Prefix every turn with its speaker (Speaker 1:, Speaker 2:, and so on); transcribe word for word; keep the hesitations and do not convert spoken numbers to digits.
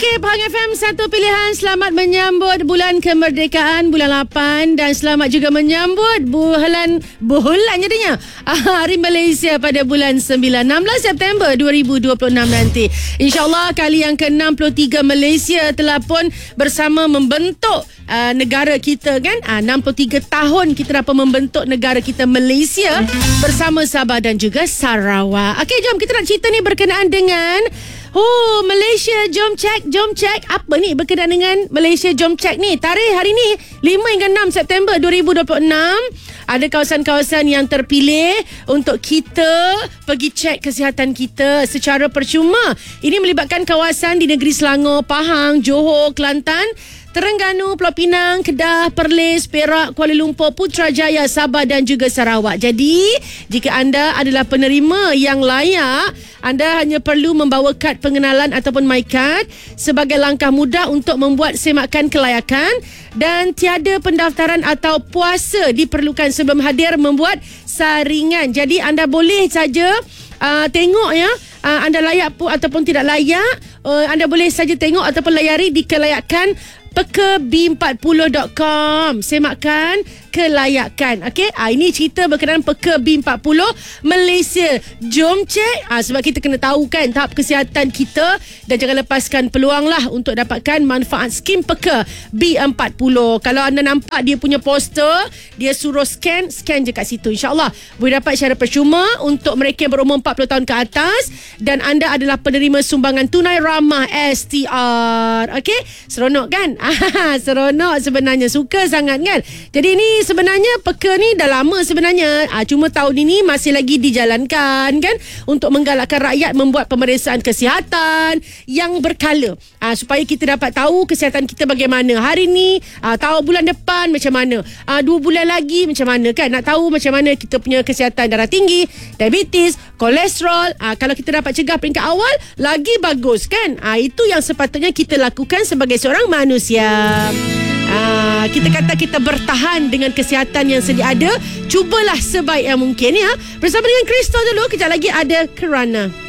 Speaker 1: Okey, Pahang F M satu pilihan. Selamat menyambut bulan kemerdekaan bulan lapan dan selamat juga menyambut bulan bulan jadinya Hari Malaysia pada bulan sembilan enam belas September dua ribu dua puluh enam nanti. InsyaAllah kali yang ke enam puluh tiga Malaysia telah pun bersama membentuk uh, negara kita kan. Uh, enam puluh tiga tahun kita dapat membentuk negara kita Malaysia bersama Sabah dan juga Sarawak. Okey, jom kita nak cerita ni berkenaan dengan Oh, Malaysia jom cek, jom cek. Apa ni berkenaan dengan Malaysia jom cek ni? Tarikh hari ni lima hingga enam September dua ribu dua puluh enam. Ada kawasan-kawasan yang terpilih untuk kita pergi cek kesihatan kita secara percuma. Ini melibatkan kawasan di negeri Selangor, Pahang, Johor, Kelantan, Terengganu, Pulau Pinang, Kedah, Perlis, Perak, Kuala Lumpur, Putrajaya, Sabah dan juga Sarawak. Jadi, jika anda adalah penerima yang layak, anda hanya perlu membawa kad pengenalan ataupun MyCard sebagai langkah mudah untuk membuat semakan kelayakan dan tiada pendaftaran atau puasa diperlukan sebelum hadir membuat saringan. Jadi, anda boleh saja uh, tengok ya. Uh, anda layak pun ataupun tidak layak, uh, anda boleh saja tengok ataupun layari di kelayakan peka b empat puluh dot com. Semakkan kelayakan. Okey, ah, ini cerita berkenaan peka b empat puluh Malaysia. Jom cek, ah, sebab kita kena tahu kan tahap kesihatan kita dan jangan lepaskan peluang lah untuk dapatkan manfaat skim peka b empat puluh. Kalau anda nampak dia punya poster, dia suruh scan, scan je kat situ. InsyaAllah boleh dapat secara percuma untuk mereka yang berumur empat puluh tahun ke atas dan anda adalah penerima sumbangan tunai ramah S T R. Okey, seronok kan? Seronok sebenarnya, suka sangat kan. Jadi ni sebenarnya peka ni dah lama sebenarnya, ha, cuma tahun ini masih lagi dijalankan kan untuk menggalakkan rakyat membuat pemeriksaan kesihatan yang berkala, ha, supaya kita dapat tahu kesihatan kita bagaimana hari ni, ha, tahu bulan depan macam mana, ha, dua bulan lagi macam mana kan, nak tahu macam mana kita punya kesihatan darah tinggi, diabetes, kolesterol. Ha, kalau kita dapat cegah peringkat awal lagi bagus kan. Ha, itu yang sepatutnya kita lakukan sebagai seorang manusia. Ah, kita kata kita bertahan dengan kesihatan yang sedia ada. Cubalah sebaik yang mungkin ya. Bersama dengan Crystal dulu. Kejap lagi ada Kerana.